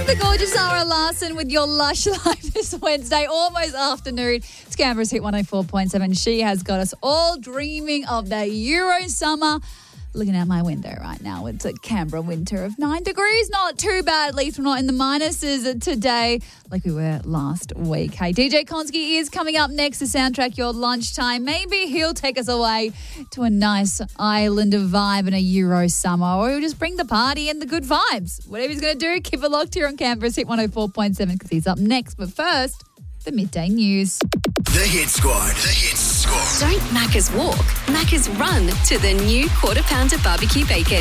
The gorgeous Zara Larson with your Lush Life this Wednesday, almost afternoon. It's Canberra's Hit 104.7. She has got us all dreaming of the Euro summer. Looking out my window right now, it's a Canberra winter of 9 degrees. Not too bad, at least we're not in the minuses today like we were last week. Hey, DJ Konski is coming up next to soundtrack your lunchtime. Maybe he'll take us away to a nice island vibe in a Euro summer, or he'll just bring the party and the good vibes. Whatever he's going to do, keep it locked here on Canberra's Hit 104.7 because he's up next. But first, the midday news. The Hit Squad. The Hit Squad. Don't Macca's walk, Macca's run to the new Quarter Pounder barbecue bacon.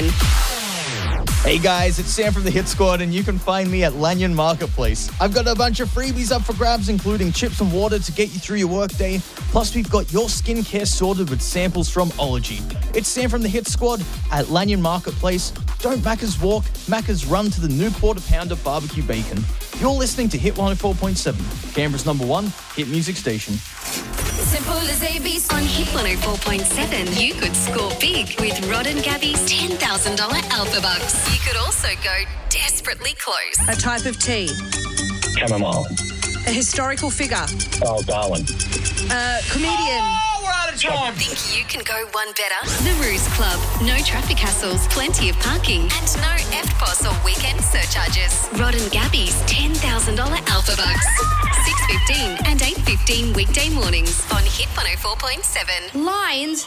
Hey guys, it's Sam from the Hit Squad, and you can find me at Lanyon Marketplace. I've got a bunch of freebies up for grabs, including chips and water to get you through your workday. Plus, we've got your skincare sorted with samples from Ology. It's Sam from the Hit Squad at Lanyon Marketplace. Don't Macca's walk, Macca's run to the new Quarter Pounder barbecue bacon. You're listening to Hit 104.7, Canberra's #1 hit music station. Simple as ABC. On Hit 104.7, you could score big with Rod and Gabby's $10,000 Alpha Bucks. You could also go desperately close. A type of tea. Chamomile. A historical figure. Oh, Darwin. A comedian. We're out of time. Think you can go one better? The Ruse Club. No traffic hassles, plenty of parking, and no EFTPOS or weekend surcharges. Rod and Gabby's $10,000 Alpha Bucks. 6:15 and 8:15 weekday mornings on Hit 104.7. Lions,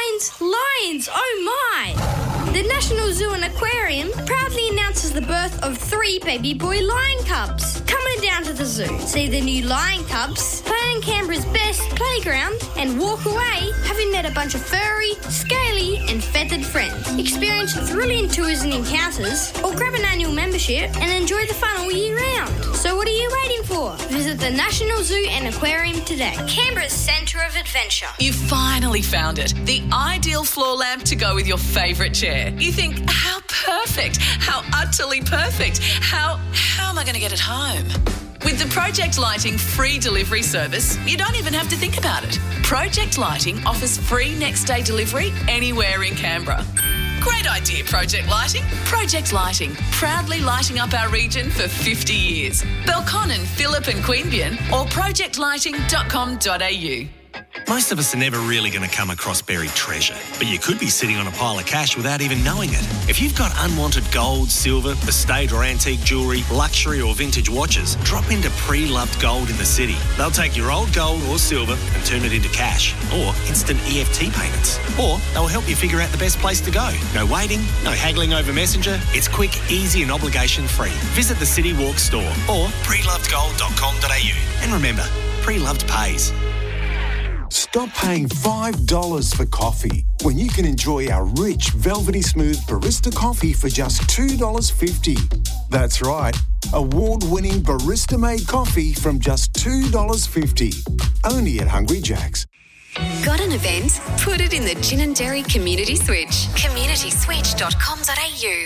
oh my! The National Zoo and Aquarium proudly announces the birth of 3 baby boy lion cubs. Coming down to the zoo, see the new lion cubs, play on Canberra's best playground, and walk away having met a bunch of furry, scaly and feathered friends. Experience thrilling tours and encounters, or grab an annual membership and enjoy the fun all year round. So what are you waiting for? Visit the National Zoo and Aquarium today. Canberra's centre of adventure. You finally found it. The ideal floor lamp to go with your favourite chair. You think, how perfect, how utterly perfect, how am I going to get it home? With the Project Lighting free delivery service, you don't even have to think about it. Project Lighting offers free next day delivery anywhere in Canberra. Great idea, Project Lighting. Project Lighting, proudly lighting up our region for 50 years. Belconnen, Phillip and Queanbeyan, or projectlighting.com.au. Most of us are never really going to come across buried treasure, but you could be sitting on a pile of cash without even knowing it. If you've got unwanted gold, silver, estate or antique jewellery, luxury or vintage watches, drop into Pre-Loved Gold in the city. They'll take your old gold or silver and turn it into cash or instant EFT payments. Or they'll help you figure out the best place to go. No waiting, no haggling over Messenger. It's quick, easy and obligation-free. Visit the City Walk store or prelovedgold.com.au. And remember, Pre-Loved pays. Stop paying $5 for coffee when you can enjoy our rich, velvety smooth barista coffee for just $2.50. That's right, award-winning barista-made coffee from just $2.50. Only at Hungry Jack's. Got an event? Put it in the Gin and Dairy Community Switch. communityswitch.com.au.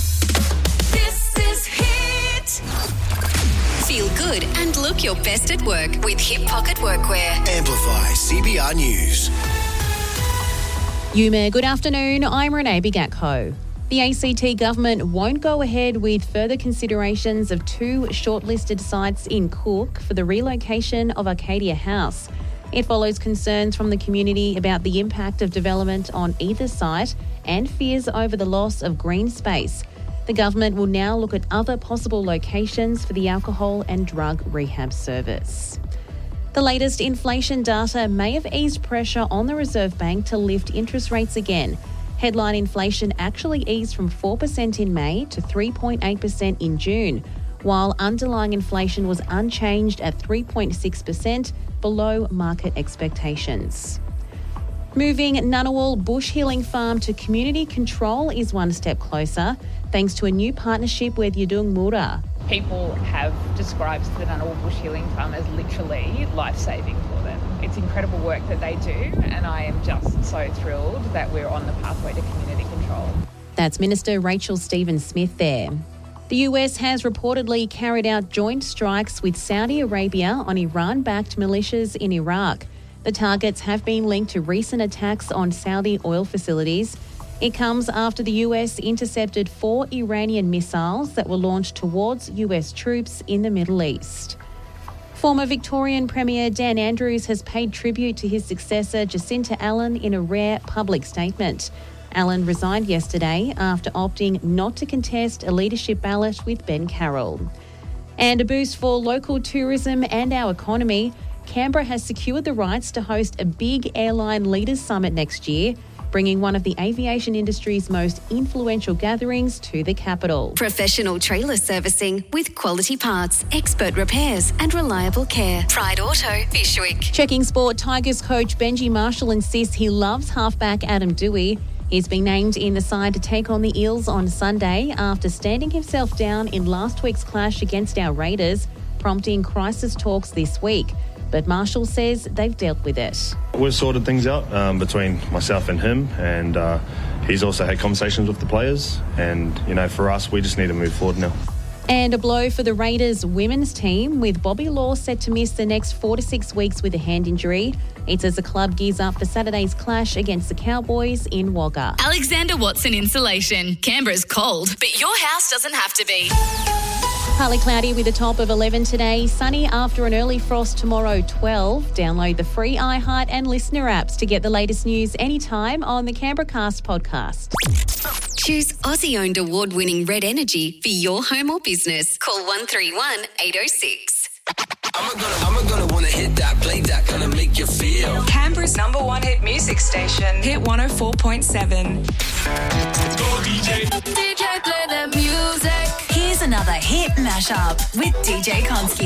This is Hit. Feel good and look your best at work with Hip Pocket Workwear. Amplify CBR News. Yuma, good afternoon. I'm Renee Bigatko. The ACT government won't go ahead with further considerations of 2 shortlisted sites in Cook for the relocation of Arcadia House. It follows concerns from the community about the impact of development on either site and fears over the loss of green space. The government will now look at other possible locations for the alcohol and drug rehab service. The latest inflation data may have eased pressure on the Reserve Bank to lift interest rates again. Headline inflation actually eased from 4% in May to 3.8% in June, while underlying inflation was unchanged at 3.6%, below market expectations. Moving Ngunnawal Bush Healing Farm to community control is one step closer, thanks to a new partnership with Yudung Mura. People have described the Ngunnawal Bush Healing Farm as literally life-saving for them. It's incredible work that they do, and I am just so thrilled that we're on the pathway to community control. That's Minister Rachel Stephen-Smith there. The US has reportedly carried out joint strikes with Saudi Arabia on Iran-backed militias in Iraq. The targets have been linked to recent attacks on Saudi oil facilities. It comes after the US intercepted 4 Iranian missiles that were launched towards US troops in the Middle East. Former Victorian Premier Dan Andrews has paid tribute to his successor Jacinta Allen in a rare public statement. Allen resigned yesterday after opting not to contest a leadership ballot with Ben Carroll. And a boost for local tourism and our economy. Canberra has secured the rights to host a big airline leaders summit next year, bringing one of the aviation industry's most influential gatherings to the capital. Professional trailer servicing with quality parts, expert repairs and reliable care. Pride Auto, Fishwick. Checking sport, Tigers coach Benji Marshall insists he loves halfback Adam Dewey. He's been named in the side to take on the Eels on Sunday after standing himself down in last week's clash against our Raiders, prompting crisis talks this week. But Marshall says they've dealt with it. We've sorted things out between myself and him, and he's also had conversations with the players. And, for us, we just need to move forward now. And a blow for the Raiders women's team, with Bobby Law set to miss the next 4 to 6 weeks with a hand injury. It's as the club gears up for Saturday's clash against the Cowboys in Wagga. Alexander Watson Insulation. Canberra's cold, but your house doesn't have to be. Partly cloudy with a top of 11 today. Sunny after an early frost tomorrow, 12. Download the free iHeart and Listener apps to get the latest news anytime on the Canberra Cast podcast. Choose Aussie-owned award-winning Red Energy for your home or business. Call 131 806. I'm gonna wanna hit that, play that, gonna make you feel. Canberra's #1 hit music station, Hit 104.7. Go DJ. DJ, play the music. Here's another hit mashup with DJ Konski.